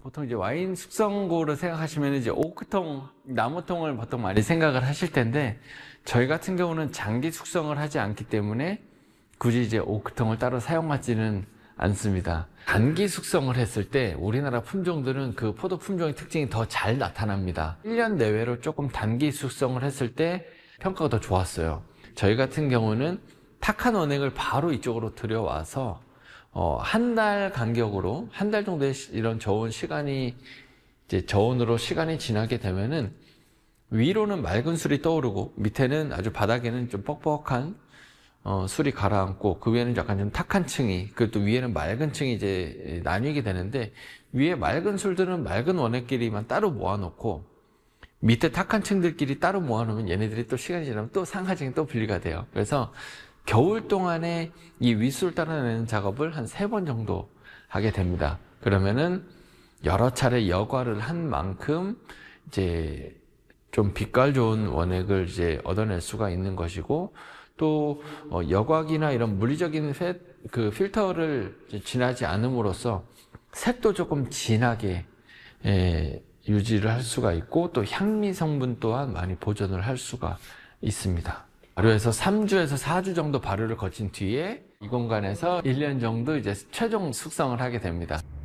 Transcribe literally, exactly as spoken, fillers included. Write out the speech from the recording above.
보통 이제 와인 숙성고를 생각하시면 이제 오크통, 나무통을 보통 많이 생각을 하실 텐데, 저희 같은 경우는 장기 숙성을 하지 않기 때문에 굳이 이제 오크통을 따로 사용하지는 않습니다. 단기 숙성을 했을 때 우리나라 품종들은 그 포도 품종의 특징이 더 잘 나타납니다. 일 년 내외로 조금 단기 숙성을 했을 때 평가가 더 좋았어요. 저희 같은 경우는 탁한 원액을 바로 이쪽으로 들여와서 어, 한 달 간격으로 한 달 정도의 이런 저온 시간이 이제 저온으로 시간이 지나게 되면은 위로는 맑은 술이 떠오르고 밑에는 아주 바닥에는 좀 뻑뻑한 어, 술이 가라앉고 그 위에는 약간 좀 탁한 층이, 그리고 또 위에는 맑은 층이 이제 나뉘게 되는데, 위에 맑은 술들은 맑은 원액끼리만 따로 모아놓고 밑에 탁한 층들끼리 따로 모아놓으면 얘네들이 또 시간이 지나면 또 상하증이 또 분리가 돼요. 그래서 겨울 동안에 이 윗술 따라내는 작업을 한 세 번 정도 하게 됩니다. 그러면은 여러 차례 여과를 한 만큼 이제 좀 빛깔 좋은 원액을 이제 얻어낼 수가 있는 것이고, 또 여과기나 이런 물리적인 페, 그 필터를 지나지 않음으로써 색도 조금 진하게 예, 유지를 할 수가 있고, 또 향미 성분 또한 많이 보존을 할 수가 있습니다. 발효해서 삼 주에서 사 주 정도 발효를 거친 뒤에 이 공간에서 일 년 정도 이제 최종 숙성을 하게 됩니다.